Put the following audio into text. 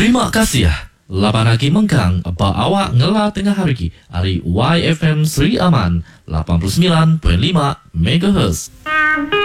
Terima kasih. Lapan lagi mengkang apa awak ngela tengah hari ari YFM Sri Aman 89.5 MHz.